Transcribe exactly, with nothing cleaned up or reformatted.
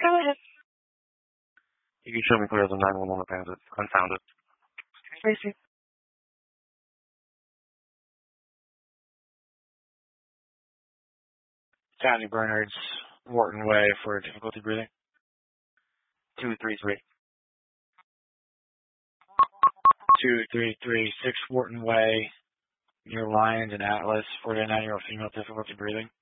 Go ahead. You can show me clear as a nine one one transit. Unfounded. Tracy. County Bernards, Wharton Way for difficulty breathing. Two three three. Two three three six Wharton Way, near Lyons and Atlas, forty-nine-year-old female, difficulty breathing.